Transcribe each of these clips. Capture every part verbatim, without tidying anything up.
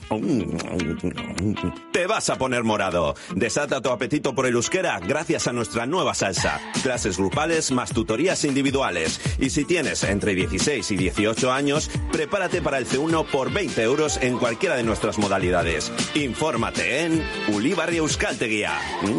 Te vas a poner morado. Desata tu apetito por el euskera gracias a nuestra nueva salsa. Clases grupales más tutorías individuales. Y si tienes entre dieciséis y dieciocho años, prepárate para el C uno por veinte euros en cualquiera de nuestras modalidades. Infórmate en Ulibarri Euskaltegia.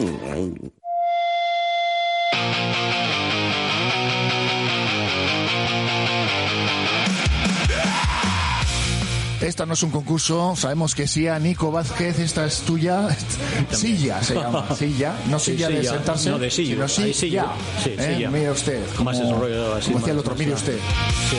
Esta no es un concurso, sabemos que sí, a Nico Vázquez, esta es tuya. Silla se llama, silla, no sí, silla, silla de sentarse, no de silla, sino silla. Sí, ¿Eh? silla. Mire usted, como, más rollo así, como hacía el más, otro, más, mire más. usted. Sí.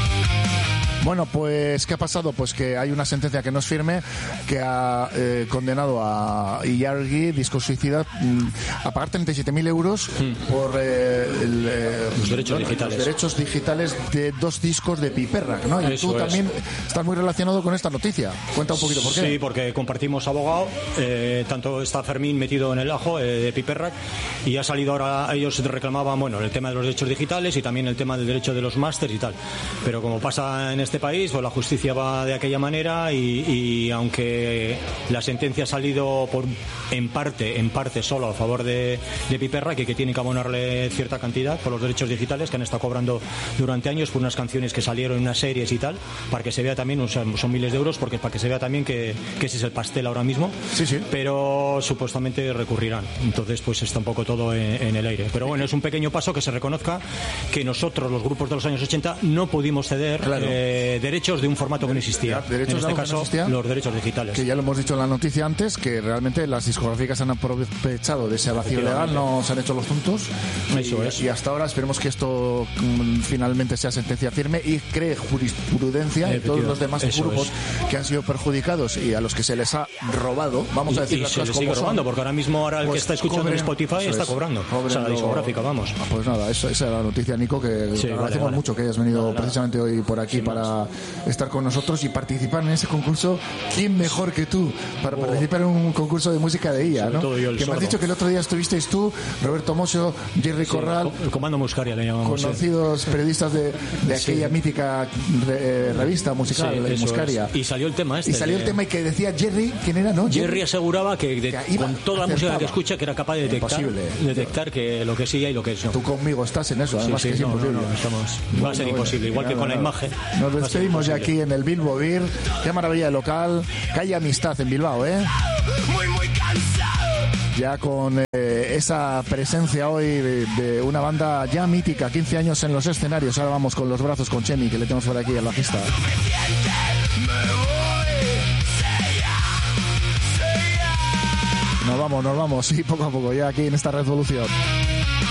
Bueno, pues, ¿qué ha pasado? Pues que hay una sentencia que no es firme que ha eh, condenado a Ilargi, Disco Suicida, mm, a pagar treinta y siete mil euros mm. por eh, el, eh, los, derechos los, digitales. los derechos digitales de dos discos de Piperrak, ¿no? Y Eso tú es. también estás muy relacionado con esta noticia. Cuenta un poquito por qué. Sí, porque compartimos abogado, eh, tanto está Fermín metido en el ajo eh, de Piperrak, y ha salido ahora, ellos reclamaban, bueno, el tema de los derechos digitales y también el tema del derecho de los másters y tal. Pero como pasa en este país, pues la justicia va de aquella manera y, y aunque la sentencia ha salido por en parte en parte solo a favor de, de Piperrak, que, que tiene que abonarle cierta cantidad por los derechos digitales que han estado cobrando durante años por unas canciones que salieron en unas series y tal, para que se vea también, o sea, son miles de euros, porque para que se vea también que, que ese es el pastel ahora mismo. Sí, sí. Pero supuestamente recurrirán, entonces pues está un poco todo en, en el aire, pero bueno, es un pequeño paso que se reconozca que nosotros, los grupos de los años ochenta, no pudimos ceder claro. eh, derechos de un formato que no existía. Derechos en este que caso, no existía, los derechos digitales. Que ya lo hemos dicho en la noticia antes, que realmente las discográficas han aprovechado de ese vacío legal, no se han hecho los tontos. Eso y, es. y hasta ahora esperemos que esto mm, finalmente sea sentencia firme y cree jurisprudencia en todos los demás grupos es. que han sido perjudicados y a los que se les ha robado. Vamos y, a decir y las se cosas les como sigue son. robando, porque ahora mismo ahora el pues que está escuchando en Spotify está es, cobrando. O sea, la discográfica, vamos. Pues nada, eso, esa era la noticia, Nico, que sí, te agradecemos vale, vale. mucho que hayas venido nada, precisamente hoy por aquí para más. estar con nosotros y participar en ese concurso. ¿Quién mejor que tú para oh. participar en un concurso de música de I A, ¿no? Que me has dicho que el otro día estuvisteis tú, Roberto Mosso, Jerry sí, Corral, el Comando Muscaria le llamamos. Conocidos sí. periodistas de, de aquella sí. mítica re, revista musical, sí, de Muscaria. Es. Y salió el tema este. Y salió de... el tema y que decía Jerry, ¿quién era, no? Jerry, Jerry aseguraba que, de, que con toda la música que escucha que era capaz de detectar, detectar que lo que sí hay y lo que es no. Tú conmigo estás en eso, además sí, sí, que es no, imposible. No, no, estamos, va a ser bueno, imposible, igual bueno, que con la imagen. Nos despedimos ya aquí en el Bilbo Beer. Qué maravilla de local. Que hay amistad en Bilbao, ¿eh? Muy, muy cansado. Ya con eh, esa presencia hoy de, de una banda ya mítica, quince años en los escenarios. Ahora vamos con los brazos con Chemi, que le tenemos por aquí al bajista. Nos vamos, nos vamos, sí, poco a poco, ya aquí en esta revolución.